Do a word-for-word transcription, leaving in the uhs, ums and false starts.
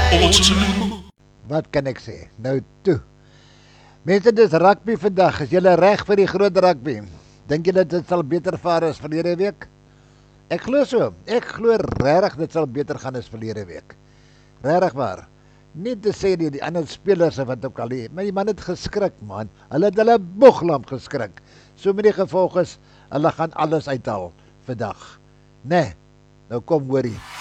Wat kan ek sê? Nou toe. Mense, dis rugby vandag. Is julle reg vir die groot rugby? Dink julle dit sal beter vaar as verlede week? Ek glo so. Ek glo regtig dit sal beter gaan as verlede week. Regtig waar. Nie te sê die, die ander spelers wat ook al die, maar die man het geskrik, man. Hulle het hulle boeglamp geskrik. So met die gevolg is, hulle gaan alles uithaal vandag. Nee, nou kom hoorie.